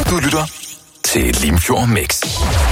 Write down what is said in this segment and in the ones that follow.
Du lytter til Limfjord Mix.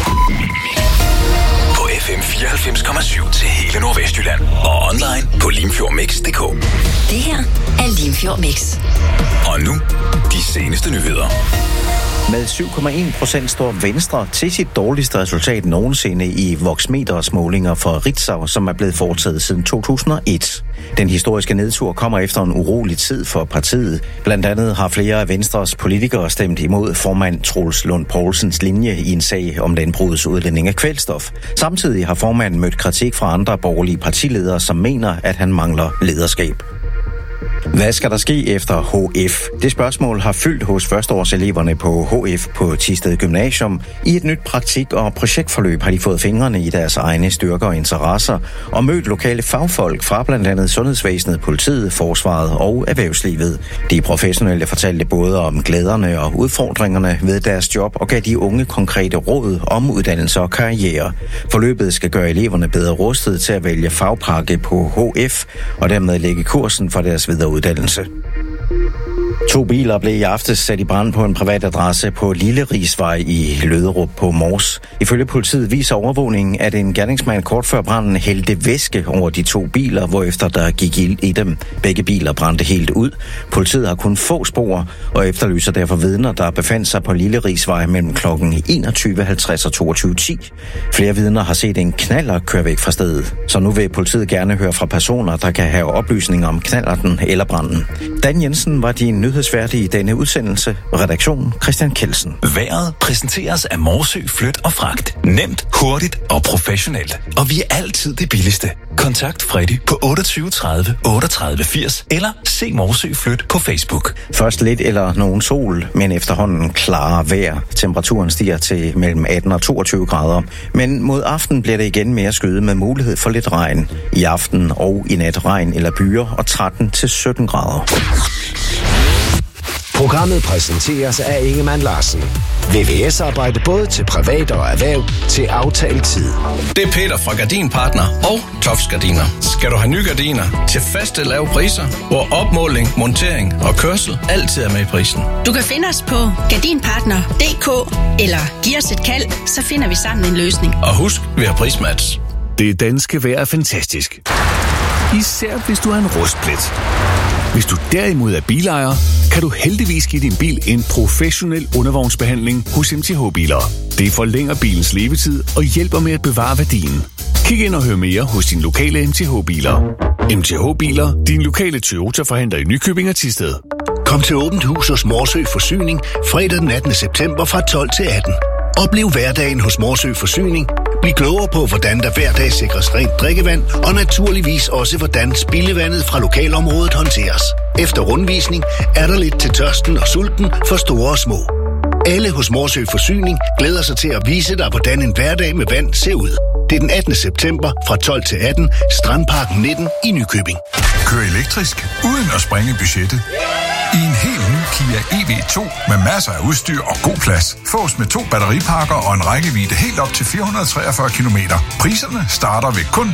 På FM 94,7 til hele Nordvestjylland. Og online på limfjordmix.dk. Det her er Limfjord Mix. Og nu, de seneste nyheder. Med 7,1% står Venstre til sit dårligste resultat nogensinde i Voxmeters målinger for Ritzau, som er blevet foretaget siden 2001. Den historiske nedtur kommer efter en urolig tid for partiet. Blandt andet har flere af Venstres politikere stemt imod formand Troels Lund Poulsens linje i en sag om landbrugets udledning af kvælstof. Samtidig har formanden mødt kritik fra andre borgerlige partiledere, som mener, at han mangler lederskab. Hvad skal der ske efter HF? Det spørgsmål har fyldt hos førsteårseleverne på HF på Thisted Gymnasium. I et nyt praktik- og projektforløb har de fået fingrene i deres egne styrker og interesser og mødt lokale fagfolk fra blandt andet sundhedsvæsenet, politiet, forsvaret og erhvervslivet. De professionelle fortalte både om glæderne og udfordringerne ved deres job og gav de unge konkrete råd om uddannelse og karriere. Forløbet skal gøre eleverne bedre rustet til at vælge fagpakke på HF og dermed lægge kursen for deres videreuddannelse. 2 biler blev i aftes sat i brand på en privat adresse på Lille Rigsvej i Løderup på Mors. Ifølge politiet viser overvågningen, at en gerningsmand kort før branden hældte væske over de 2 biler, hvorefter der gik ild i dem. Begge biler brændte helt ud. Politiet har kun få spor og efterlyser derfor vidner, der befandt sig på Lille Rigsvej mellem kl. 21.50 og 22.10. Flere vidner har set en knallert køre væk fra stedet, så nu vil politiet gerne høre fra personer, der kan have oplysninger om knallerten eller branden. Dan Jensen var din nyhedsværdige i denne udsendelse. Redaktion Christian Kelsen. Vejret præsenteres af Morsø Flyt og Fragt. Nemt, hurtigt og professionelt. Og vi er altid det billigste. Kontakt Freddy på 28 30 38 80 eller se Morsø Flyt på Facebook. Først lidt eller nogen sol, men efterhånden klare vejr. Temperaturen stiger til mellem 18 og 22 grader. Men mod aften bliver det igen mere skyde med mulighed for lidt regn. I aften og i nat regn eller byer og 13 til 17 grader. Programmet præsenteres af Ingemann Larsen. VVS-arbejde både til privat og erhverv til aftalt tid. Det er Peter fra Gardinpartner og Tofs Gardiner. Skal du have nye gardiner til faste lave priser, hvor opmåling, montering og kørsel altid er med i prisen. Du kan finde os på gardinpartner.dk eller giv os et kald, så finder vi sammen en løsning. Og husk, vi har prismatch. Det danske vejr er fantastisk. Især hvis du er en rustplet. Hvis du derimod er bilejer, kan du heldigvis give din bil en professionel undervognsbehandling hos MTH Biler. Det forlænger bilens levetid og hjælper med at bevare værdien. Kig ind og hør mere hos din lokale MTH Biler. MTH Biler, din lokale Toyota-forhandler i Nykøbing og Thisted. Kom til åbent hus hos Morsø Forsyning fredag den 18. september fra 12 til 18. Oplev hverdagen hos Morsø Forsyning. Bliv klogere på, hvordan der hver dag sikres rent drikkevand, og naturligvis også, hvordan spildevandet fra lokalområdet håndteres. Efter rundvisning er der lidt til tørsten og sulten for store og små. Alle hos Morsø Forsyning glæder sig til at vise dig, hvordan en hverdag med vand ser ud. Det er den 18. september fra 12 til 18, Strandparken 19 i Nykøbing. Kør elektrisk uden at sprænge budgettet. I en helt ny Kia EV2 med masser af udstyr og god plads. Fås med 2 batteripakker og en rækkevidde helt op til 443 km. Priserne starter ved kun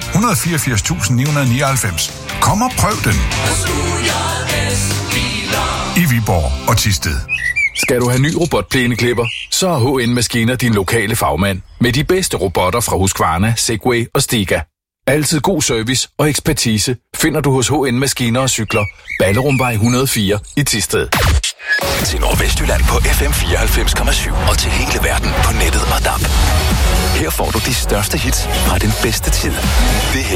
184.999. Kom og prøv den. I Viborg og Thisted. Skal du have ny robotplæneklipper, så er HN Maskiner din lokale fagmand. Med de bedste robotter fra Husqvarna, Segway og Stiga. Altid god service og ekspertise finder du hos HN Maskiner og Cykler. Ballerumvej 104 i Thisted. Til Nordvestjylland på FM 94,7 og til hele verden på nettet og DAB. Her får du de største hits fra den bedste tid. Det her